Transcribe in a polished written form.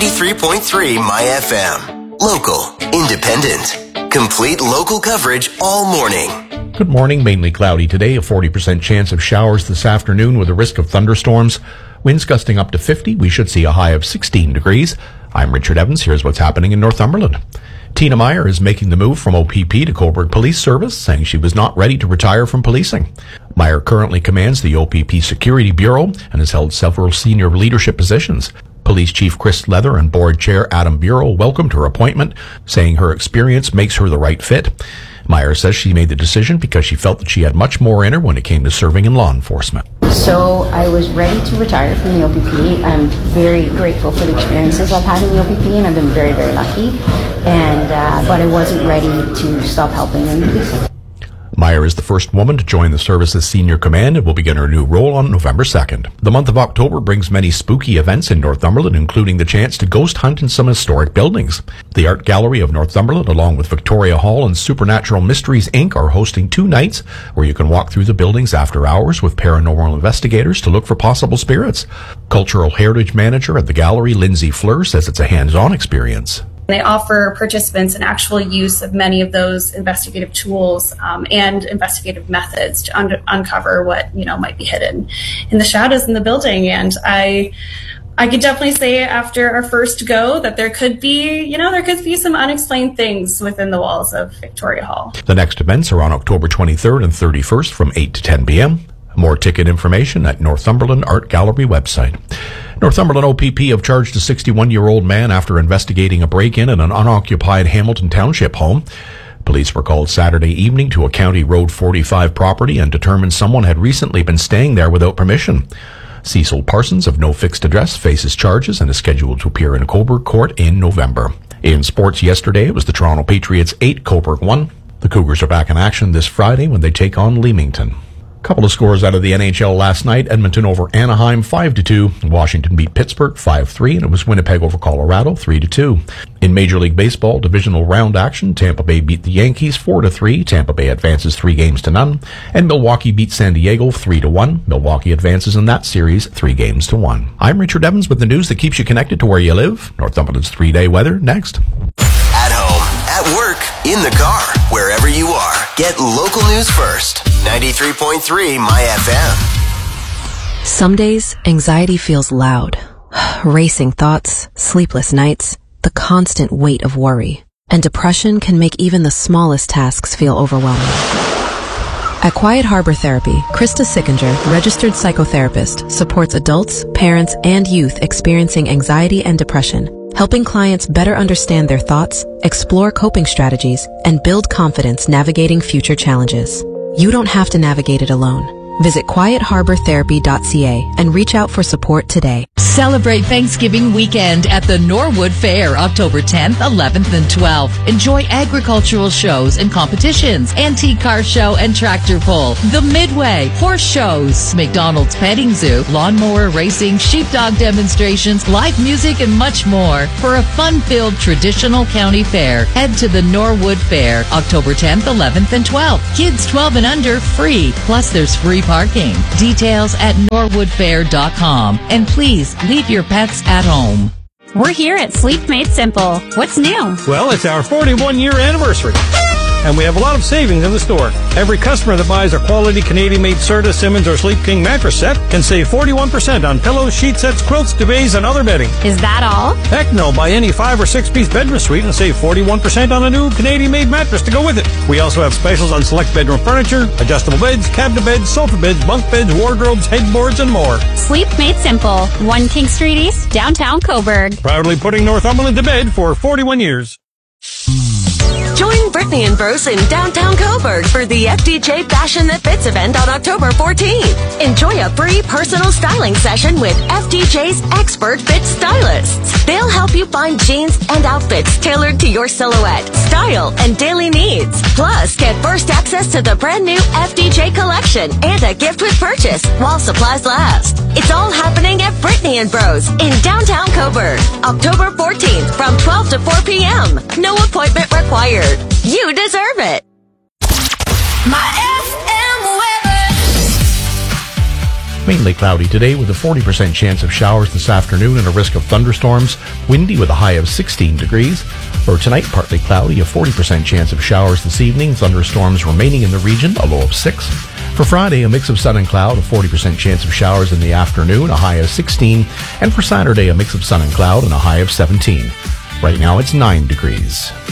93.3 My FM. Local, independent, complete local coverage all morning. Good morning. Mainly cloudy today. A 40% chance of showers this afternoon with a risk of thunderstorms. Winds gusting up to 50. We should see a high of 16 degrees. I'm Richard Evans. Here's what's happening in Northumberland. Tina Meyer is making the move from OPP to Cobourg Police Service, saying she was not ready to retire from policing. Meyer currently commands the OPP Security Bureau and has held several senior leadership positions. Police Chief Chris Leather and Board Chair Adam Bureau welcomed her appointment, saying her experience makes her the right fit. Meyer says she made the decision because she felt that she had much more in her when it came to serving in law enforcement. So I was ready to retire from the OPP. I'm very grateful for the experiences I've had in the OPP, and I've been very, very lucky. But I wasn't ready to stop helping in policing. Meyer is the first woman to join the service's senior command and will begin her new role on November 2nd. The month of October brings many spooky events in Northumberland, including the chance to ghost hunt in some historic buildings. The Art Gallery of Northumberland, along with Victoria Hall and Supernatural Mysteries, Inc., are hosting 2 nights where you can walk through the buildings after hours with paranormal investigators to look for possible spirits. Cultural Heritage Manager at the gallery, Lindsay Fleur, says it's a hands-on experience. They offer participants an actual use of many of those investigative tools and investigative methods to uncover what might be hidden in the shadows in the building. And I could definitely say after our first go that there could be some unexplained things within the walls of Victoria Hall. The next events are on October 23rd and 31st from 8 to 10 p.m. More ticket information at Northumberland Art Gallery website. Northumberland OPP have charged a 61-year-old man after investigating a break-in at an unoccupied Hamilton Township home. Police were called Saturday evening to a County Road 45 property and determined someone had recently been staying there without permission. Cecil Parsons, of no fixed address, faces charges and is scheduled to appear in Cobourg Court in November. In sports yesterday, it was the Toronto Patriots 8, Cobourg 1. The Cougars are back in action this Friday when they take on Leamington. Couple of scores out of the NHL last night. Edmonton over Anaheim 5-2. Washington beat Pittsburgh 5-3, and it was Winnipeg over Colorado 3-2. In Major League Baseball divisional round action, Tampa Bay beat the Yankees 4-3. Tampa Bay advances 3-0, and Milwaukee beat San Diego 3-1. Milwaukee advances in that series 3-1. I'm Richard Evans with the news that keeps you connected to where you live. Northumberland's 3-day weather next. At home, at work, in the car, wherever you are, get local news first. 93.3 My FM. Some days, anxiety feels loud. Racing thoughts, sleepless nights, the constant weight of worry. And depression can make even the smallest tasks feel overwhelming. At Quiet Harbor Therapy, Krista Sickinger, registered psychotherapist, supports adults, parents, and youth experiencing anxiety and depression, helping clients better understand their thoughts, explore coping strategies, and build confidence navigating future challenges. You don't have to navigate it alone. Visit quietharbortherapy.ca and reach out for support today. Celebrate Thanksgiving weekend at the Norwood Fair, October 10th, 11th, and 12th. Enjoy agricultural shows and competitions, antique car show and tractor pull, the Midway, horse shows, McDonald's petting zoo, lawnmower racing, sheepdog demonstrations, live music, and much more. For a fun-filled traditional county fair, head to the Norwood Fair, October 10th, 11th, and 12th. Kids 12 and under, free. Plus, there's free parking. Details at norwoodfair.com. And please leave your pets at home. We're here at Sleep Made Simple. What's new? Well, it's our 41-year anniversary. And we have a lot of savings in the store. Every customer that buys a quality Canadian-made Serta, Simmons, or Sleep King mattress set can save 41% on pillows, sheet sets, quilts, duvets, and other bedding. Is that all? Heck no. Buy any 5- or 6-piece bedroom suite and save 41% on a new Canadian-made mattress to go with it. We also have specials on select bedroom furniture, adjustable beds, cabinet beds, sofa beds, bunk beds, wardrobes, headboards, and more. Sleep Made Simple. 1 King Street East, downtown Cobourg. Proudly putting Northumberland to bed for 41 years. Join Brittany and Bros in downtown Cobourg for the FDJ Fashion That Fits event on October 14th. Enjoy a free personal styling session with FDJ's expert fit stylists. They'll help you find jeans and outfits tailored to your silhouette, style, and daily needs. Plus, get first access to the brand new FDJ collection and a gift with purchase while supplies last. It's all happening at Brittany and Bros in downtown Cobourg, October 14th from 12 to 4 p.m. No appointment required. You deserve it. My FM weather. Mainly cloudy today with a 40% chance of showers this afternoon and a risk of thunderstorms. Windy with a high of 16 degrees. For tonight, partly cloudy, a 40% chance of showers this evening. Thunderstorms remaining in the region, a low of 6. For Friday, a mix of sun and cloud, a 40% chance of showers in the afternoon, a high of 16. And for Saturday, a mix of sun and cloud and a high of 17. Right now, it's 9 degrees.